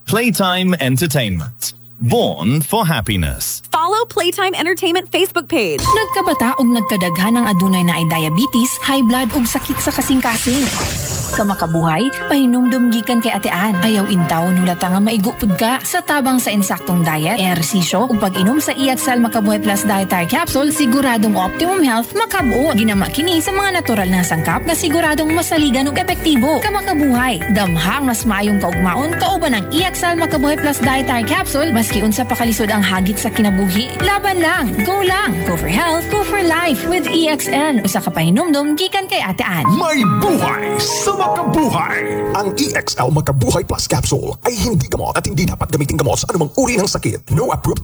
Playtime Entertainment. Born for happiness. Follow Playtime Entertainment Facebook page. Nagkabata og nagkadaghan ng adunay na ay diabetes, high blood ug sakit sa kasing-kasing. Kamakabuhay, pahinumdum gikan kay atean. Ayaw intaw nulata nga maigo pud ka sa tabang sa insaktong diet, ehersisyo ug pag-inom sa EXL Makabuhay Plus Dietary Capsule, siguradong optimum health makabuo. Ginama kini sa mga natural na sangkap na siguradong masaligan ug epektibo. Kamakabuhay, damhang mas maayong kaugmaon kauban ang EXL Makabuhay Plus Dietary Capsule maski unsa pa kalisod ang hagit sa kinabuhi. Laban lang, go lang. Go for health, go for life with EXL. Usa ka pahinumdum gikan kay atean. May buhay sa makabuhay! Ang EXL Makabuhay Plus Capsule ay hindi gamot at hindi dapat gamitin gamot sa anumang uri ng sakit. No approved